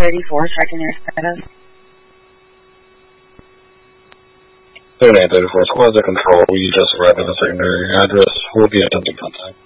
3834, secondary status. 3834, squads at control. We just arrived at the secondary address. We'll be attempting contact.